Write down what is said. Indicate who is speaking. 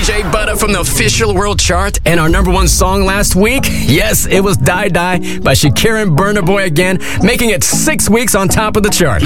Speaker 1: Shea Butter from the official world chart. And our number one song last week, yes, it was Die Die by Shakira and Burna Boy again, making it 6 weeks on top of the chart.